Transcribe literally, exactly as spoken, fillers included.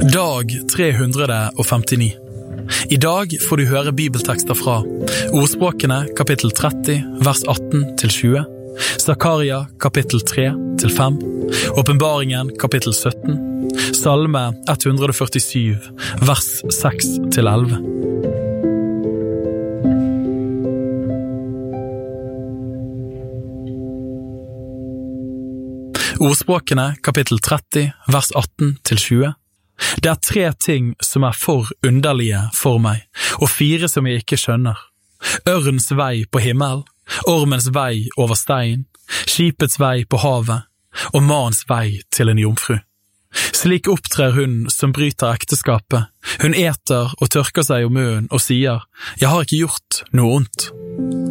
Dag tre hundre og femtini. I dag får du høre bibeltekster fra Ordspråkene kapittel tretti, vers atten til tjue, Zakaria kapittel tre til fem, Åpenbaringen kapittel sytten, Salme ett hundre og førtisju, vers seks til elleve. Ordspråkene kapittel tretti, vers atten til tjue. Det er tre ting som er for underlige for meg, og fire som jeg ikke skjønner. Ørens vei på himmel, ormens vei over stein, skipets vei på havet, og mannens vei til en jomfru. Slik opptrer hun som bryter ekteskapet. Hun eter og tørker seg om munnen og sier, «Jeg har ikke gjort noe ondt».